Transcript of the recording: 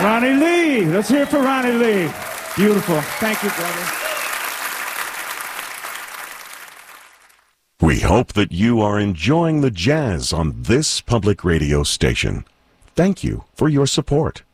Ronnie Lee. Let's hear it for Ronnie Lee. Beautiful. Thank you, brother. We hope that you are enjoying the jazz on this public radio station. Thank you for your support.